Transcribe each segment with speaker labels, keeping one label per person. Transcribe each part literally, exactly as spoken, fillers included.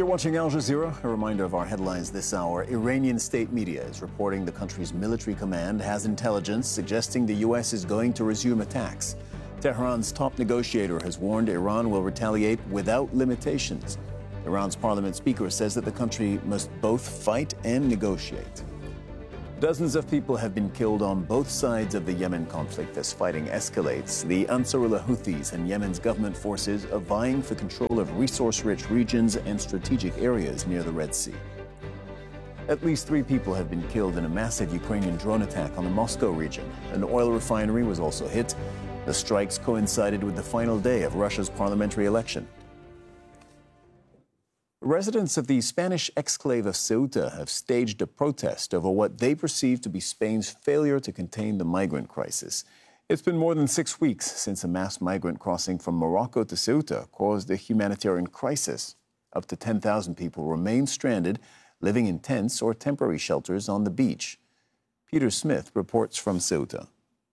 Speaker 1: You're watching Al Jazeera. A reminder of our headlines this hour. Iranian state media is reporting the country's military command has intelligence suggesting the U S is going to resume attacks. Tehran's top negotiator has warned Iran will retaliate without limitations. Iran's parliament speaker says that the country must both fight and negotiate. Dozens of people have been killed on both sides of the Yemen conflict as fighting escalates. The Ansarullah Houthis and Yemen's government forces are vying for control of resource-rich regions and strategic areas near the Red Sea. At least three people have been killed in a massive Ukrainian drone attack on the Moscow region. An oil refinery was also hit. The strikes coincided with the final day of Russia's parliamentary election. Residents of the Spanish exclave of Ceuta have staged a protest over what they perceive to be Spain's failure to contain the migrant crisis. It's been more than six weeks since a mass migrant crossing from Morocco to Ceuta caused a humanitarian crisis. Up to ten thousand people remain stranded, living in tents or temporary shelters on the beach. Peter Smith reports from Ceuta.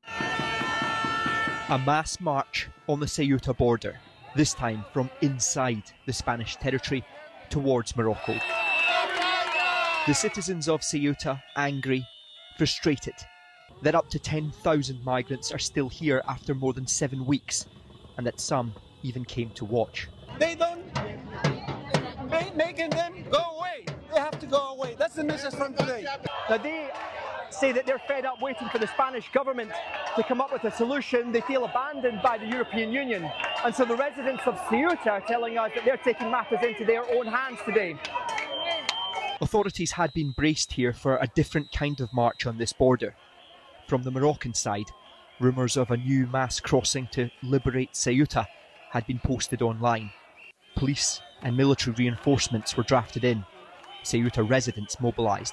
Speaker 2: A mass march on the Ceuta border, this time from inside the Spanish territory towards Morocco. The citizens of Ceuta angry, frustrated that up to ten thousand migrants are still here after more than seven weeks and that some even came to watch.
Speaker 3: They don't make, making them go away. They have to go away. That's the message from today.
Speaker 4: Now they say that they're fed up waiting for the Spanish government to come up with a solution. They feel abandoned by the European Union. And so the residents of Ceuta are telling us that they're taking matters into their own hands today.
Speaker 2: Authorities had been braced here for a different kind of march on this border. From the Moroccan side, rumours of a new mass crossing to liberate Ceuta had been posted online. Police and military reinforcements were drafted in. Ceuta residents mobilised.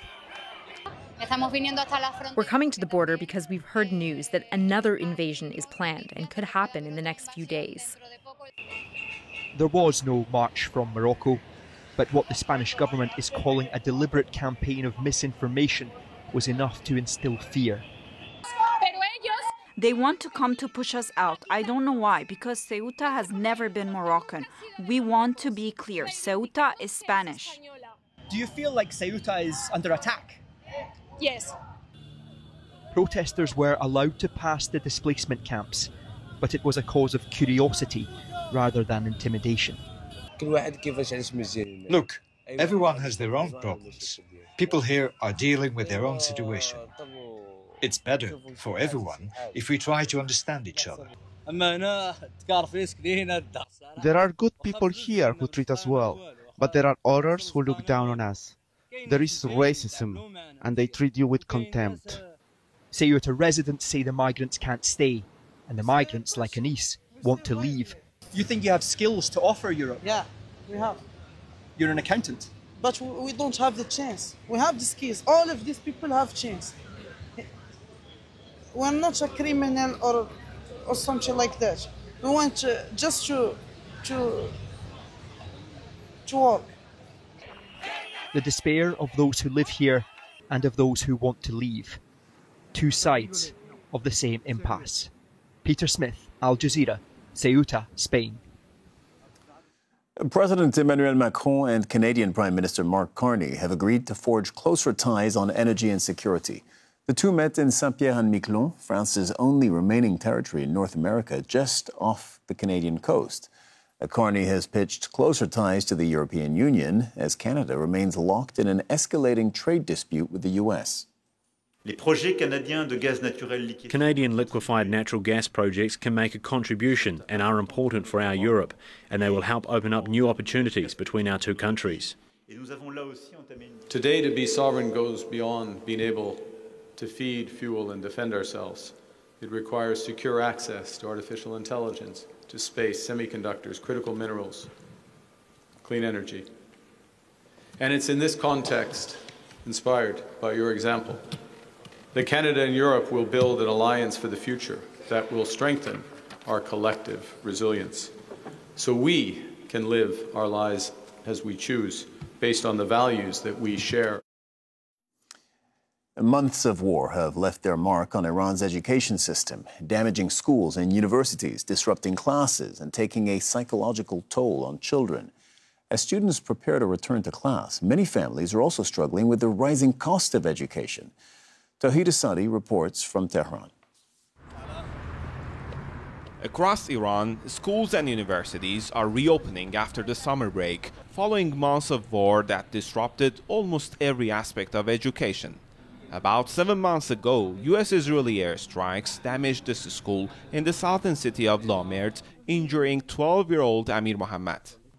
Speaker 5: We're coming to the border because we've heard news that another invasion is planned and could happen in the next few days.
Speaker 2: There was no march from Morocco, but what the Spanish government is calling a deliberate campaign of misinformation was enough to instill fear.
Speaker 6: They want to come to push us out. I don't know why, because Ceuta has never been Moroccan. We want to be clear. Ceuta is Spanish.
Speaker 4: Do you feel like Ceuta is under attack?
Speaker 7: Yes.
Speaker 2: Protesters were allowed to pass the displacement camps, but it was a cause of curiosity rather than intimidation.
Speaker 8: Look, everyone has their own problems. People here are dealing with their own situation. It's better for everyone if we try to understand each other.
Speaker 9: There are good people here who treat us well, but there are others who look down on us. There is racism, and they treat you with contempt.
Speaker 2: Ceuta residents say the migrants can't stay, and the migrants, like Anis, want to leave.
Speaker 4: You think you have skills to offer Europe?
Speaker 3: Yeah, we have.
Speaker 4: You're an accountant.
Speaker 3: But we don't have the chance. We have the skills. All of these people have chance. We're not a criminal or or something like that. We want to, just to to to work.
Speaker 2: The despair of those who live here and of those who want to leave. Two sides of the same impasse. Peter Smith, Al Jazeera, Ceuta, Spain.
Speaker 1: President Emmanuel Macron and Canadian Prime Minister Mark Carney have agreed to forge closer ties on energy and security. The two met in Saint-Pierre-and-Miquelon, France's only remaining territory in North America, just off the Canadian coast. Carney has pitched closer ties to the European Union as Canada remains locked in an escalating trade dispute with the U S.
Speaker 10: Canadian liquefied natural gas projects can make a contribution and are important for our Europe, and they will help open up new opportunities between our two countries.
Speaker 11: Today, to be sovereign goes beyond being able to feed, fuel, and defend ourselves. It requires secure access to artificial intelligence, to space, semiconductors, critical minerals, clean energy. And it's in this context, inspired by your example, that Canada and Europe will build an alliance for the future that will strengthen our collective resilience, so we can live our lives as we choose, based on the values that we share.
Speaker 1: Months of war have left their mark on Iran's education system, damaging schools and universities, disrupting classes, and taking a psychological toll on children. As students prepare to return to class, many families are also struggling with the rising cost of education. Tawhid Asadi reports from Tehran.
Speaker 7: Across Iran, schools and universities are reopening after the summer break, following months of war that disrupted almost every aspect of education. About seven months ago, U S-Israeli airstrikes damaged this school in the southern city of Lomert, injuring twelve-year-old Amir Mohammad.